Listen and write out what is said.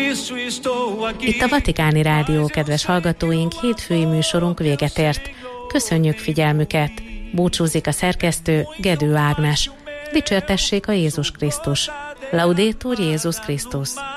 Itt a Vatikáni Rádió, kedves hallgatóink, hétfői műsorunk véget ért. Köszönjük figyelmüket! Búcsúzik a szerkesztő, Gedő Ágnes. Dicsértessék a Jézus Krisztus. Laudetur Jézus Krisztus.